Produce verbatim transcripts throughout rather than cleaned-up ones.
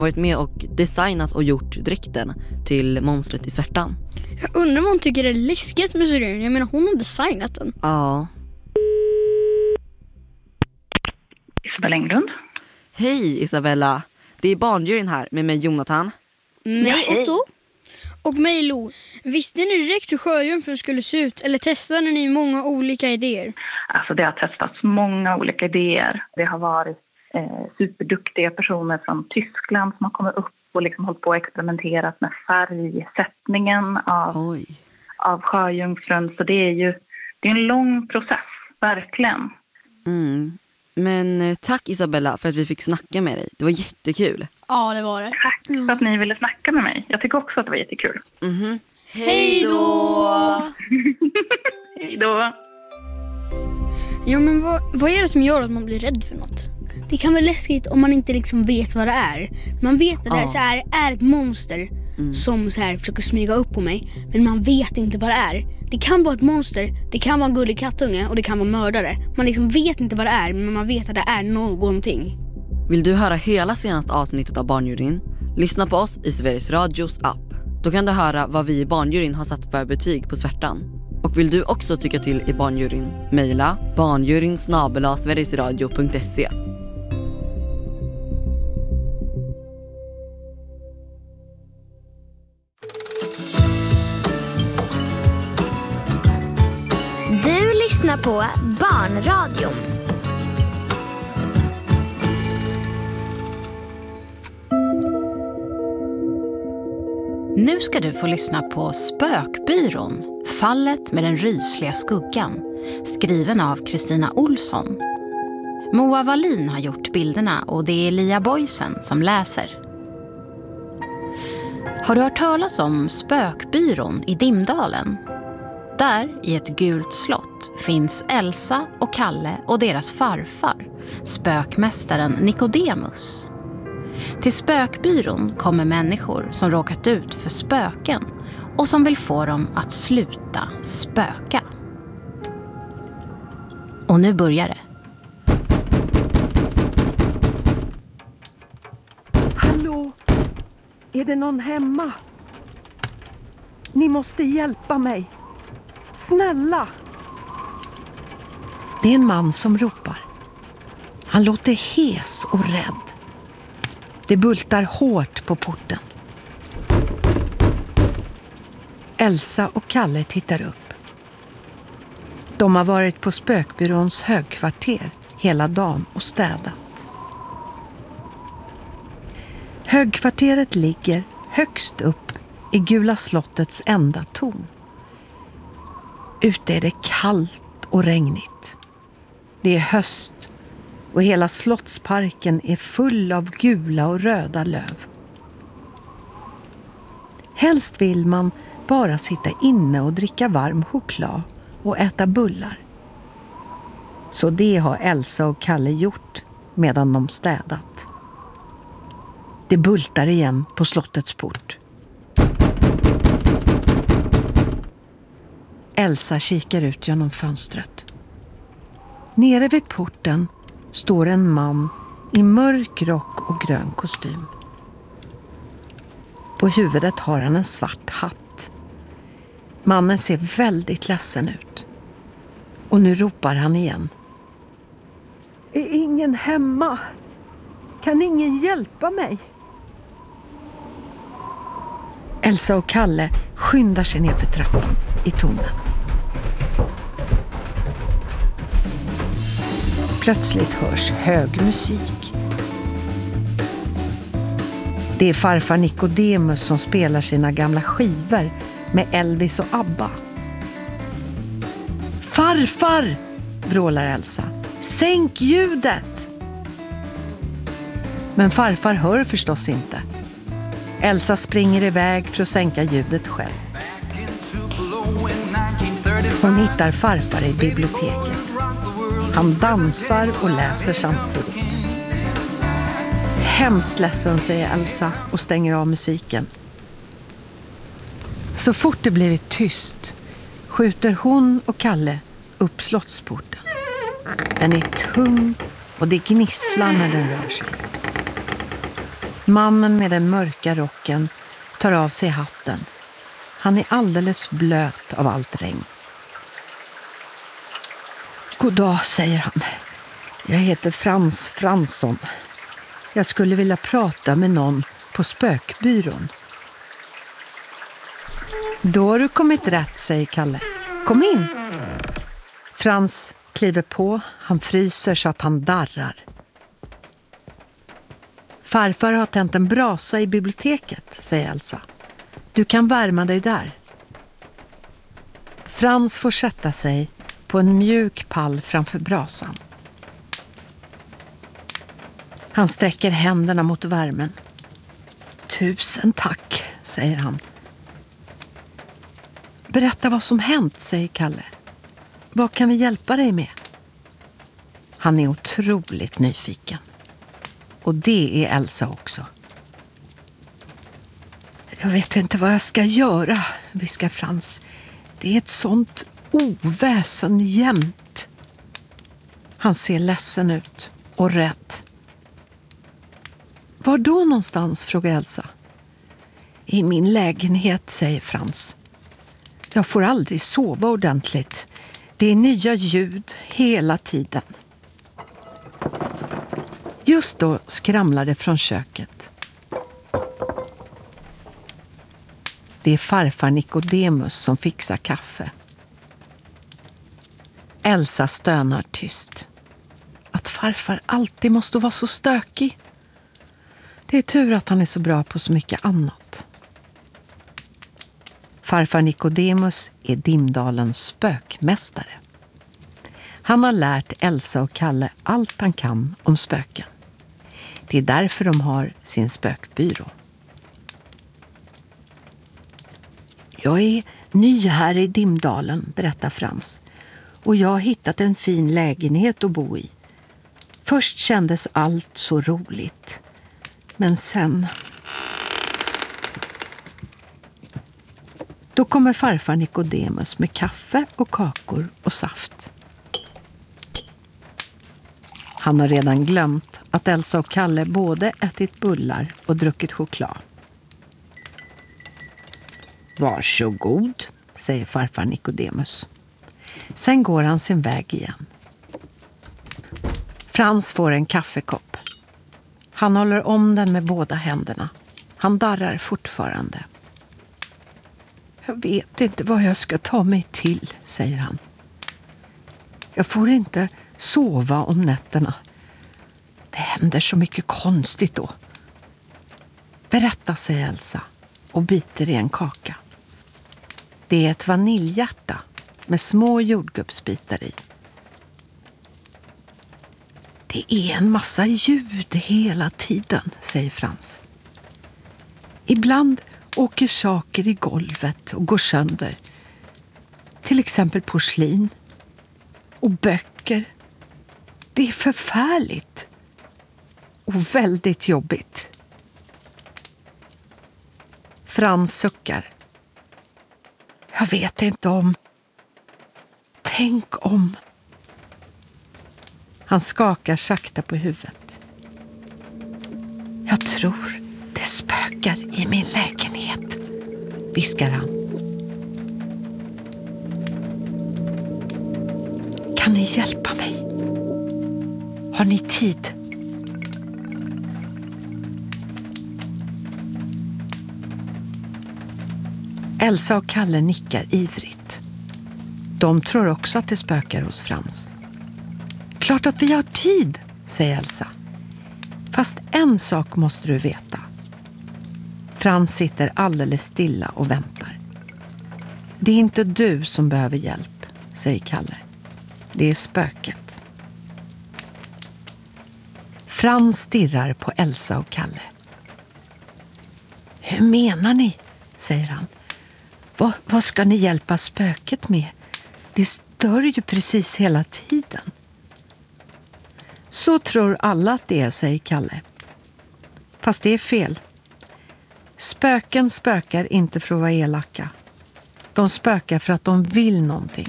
varit med och designat och gjort dräkten till monstret i Svärtan. Jag undrar vad hon tycker är läskigast med serien. Jag menar, hon har designat den. Ja. Isabella Englund. Hej Isabella. Det är barnjuryn här med mig Jonathan. Mig Otto. Och mig Lo. Visste ni direkt hur sjöjungfrun skulle se ut? Eller testade ni många olika idéer? Alltså det har testats många olika idéer. Det har varit eh, superduktiga personer från Tyskland som har kommit upp och liksom hållit på och experimenterat med färgsättningen av, av sjöjungfrun. Så det är ju det är en lång process, verkligen. Mm. Men tack Isabella för att vi fick snacka med dig. Det var jättekul. Ja, det var det. Tack mm. för att ni ville snacka med mig. Jag tycker också att det var jättekul. Mm-hmm. Hej då! Hej då! Ja, men vad, vad är det som gör att man blir rädd för något? Det kan vara läskigt om man inte liksom vet vad det är. Man vet att det här, så här, är ett monster mm. som så här försöker smyga upp på mig. Men man vet inte vad det är. Det kan vara ett monster, det kan vara en gullig kattunge och det kan vara mördare. Man liksom vet inte vad det är, men man vet att det är någonting. Vill du höra hela senaste avsnittet av Barnjuryn? Lyssna på oss i Sveriges Radios app. Då kan du höra vad vi i Barnjuryn har satt för betyg på Svärtan. Och vill du också tycka till i Barnjuryn? Mejla barnjuryn snabel-a sverigesradio punkt se. Du lyssnar på Barnradion. Nu ska du få lyssna på Spökbyrån, fallet med den rysliga skuggan, skriven av Kristina Olsson. Moa Wallin har gjort bilderna och det är Lia Boysen som läser. Har du hört talas om Spökbyrån i Dimdalen? Där, i ett gult slott, finns Elsa och Kalle och deras farfar, spökmästaren Nikodemus. Till Spökbyrån kommer människor som råkat ut för spöken och som vill få dem att sluta spöka. Och nu börjar det. Hallå? Är det någon hemma? Ni måste hjälpa mig. Snälla! Det är en man som ropar. Han låter hes och rädd. Det bultar hårt på porten. Elsa och Kalle tittar upp. De har varit på Spökbyråns högkvarter hela dagen och städat. Högkvarteret ligger högst upp i Gula slottets enda torn. Ute är det kallt och regnigt. Det är höst och hela slottsparken är full av gula och röda löv. Helst vill man bara sitta inne och dricka varm choklad och äta bullar. Så det har Elsa och Kalle gjort medan de städat. Det bultar igen på slottets port. Elsa kikar ut genom fönstret. Nere vid porten står en man i mörk rock och grön kostym. På huvudet har han en svart hatt. Mannen ser väldigt ledsen ut. Och nu ropar han igen. Är ingen hemma? Kan ingen hjälpa mig? Elsa och Kalle skyndar sig ner för trappan i tornet. Plötsligt hörs hög musik. Det är farfar Nikodemus som spelar sina gamla skivor med Elvis och Abba. Farfar! Vrålar Elsa. Sänk ljudet! Men farfar hör förstås inte. Elsa springer iväg för att sänka ljudet själv. Hon hittar farfar i biblioteket. Han dansar och läser samtidigt. Hemskt ledsen, säger Elsa och stänger av musiken. Så fort det blivit tyst skjuter hon och Kalle upp slottsporten. Den är tung och det gnisslar när den rör sig. Mannen med den mörka rocken tar av sig hatten. Han är alldeles blöt av allt regn. God dag, säger han. Jag heter Frans Fransson. Jag skulle vilja prata med någon på spökbyrån. Då har du kommit rätt, säger Kalle. Kom in. Frans kliver på. Han fryser så att han darrar. Farfar har tänt en brasa i biblioteket, säger Elsa. Du kan värma dig där. Frans får sätta sig på en mjuk pall framför brasan. Han sträcker händerna mot värmen. Tusen tack, säger han. Berätta vad som hänt, säger Kalle. Vad kan vi hjälpa dig med? Han är otroligt nyfiken. Och det är Elsa också. Jag vet inte vad jag ska göra, viskar Frans. Det är ett sånt oväsen jämt. Han ser ledsen ut och rädd. Var då någonstans, frågar Elsa. I min lägenhet, säger Frans. Jag får aldrig sova ordentligt. Det är nya ljud hela tiden. Just då skramlar det från köket. Det är farfar Nikodemus som fixar kaffe. Elsa stönar tyst. Att farfar alltid måste vara så stökig. Det är tur att han är så bra på så mycket annat. Farfar Nikodemus är Dimdalens spökmästare. Han har lärt Elsa och Kalle allt han kan om spöken. Det är därför de har sin spökbyrå. Jag är ny här i Dimdalen, berättar Frans. Och jag har hittat en fin lägenhet att bo i. Först kändes allt så roligt. Men sen... Då kommer farfar Nikodemus med kaffe och kakor och saft. Han har redan glömt att Elsa och Kalle både ätit bullar och druckit choklad. Varsågod, säger farfar Nikodemus. Sen går han sin väg igen. Frans får en kaffekopp. Han håller om den med båda händerna. Han darrar fortfarande. Jag vet inte vad jag ska ta mig till, säger han. Jag får inte sova om nätterna. Det händer så mycket konstigt då. Berätta, säger Elsa och biter i en kaka. Det är ett vaniljhjärta med små jordgubbsbitar i. Det är en massa ljud hela tiden, säger Frans. Ibland åker saker i golvet och går sönder. Till exempel porslin och böcker. Det är förfärligt och väldigt jobbigt. Frans suckar. Jag vet inte om. Tänk om. Han skakar sakta på huvudet. Jag tror det spökar i min lägenhet, viskar han. Kan ni hjälpa mig? Har ni tid? Elsa och Kalle nickar ivrigt. De tror också att det spökar hos Frans. Klart att vi har tid, säger Elsa. Fast en sak måste du veta. Frans sitter alldeles stilla och väntar. Det är inte du som behöver hjälp, säger Kalle. Det är spöket. Frans stirrar på Elsa och Kalle. Hur menar ni, säger han. Vad, vad ska ni hjälpa spöket med? Det stör ju precis hela tiden. Så tror alla att det är, säger Kalle. Fast det är fel. Spöken spökar inte för att vara elaka. De spökar för att de vill någonting.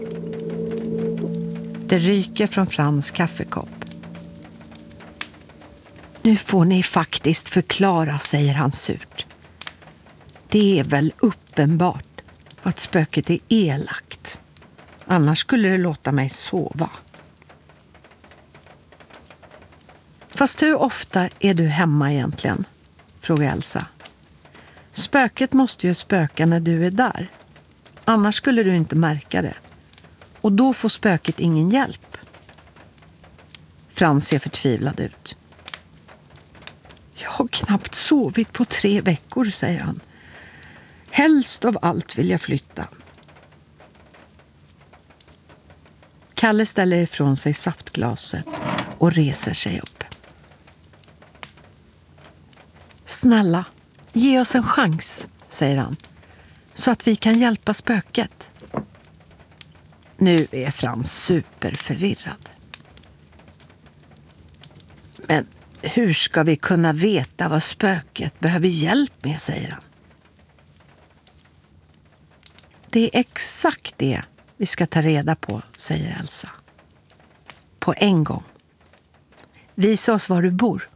Det ryker från Frans kaffekopp. Nu får ni faktiskt förklara, säger han surt. Det är väl uppenbart att spöket är elakt. Annars skulle det låta mig sova. Fast hur ofta är du hemma egentligen? Frågar Elsa. Spöket måste ju spöka när du är där. Annars skulle du inte märka det. Och då får spöket ingen hjälp. Frans ser förtvivlad ut. Jag har knappt sovit på tre veckor, säger han. Helst av allt vill jag flytta. Kalle ställer ifrån sig saftglaset och reser sig upp. Snälla, ge oss en chans, säger han. Så att vi kan hjälpa spöket. Nu är Frans superförvirrad. Men hur ska vi kunna veta vad spöket behöver hjälp med, säger han. Det är exakt det vi ska ta reda på, säger Elsa. På en gång. Visa oss var du bor.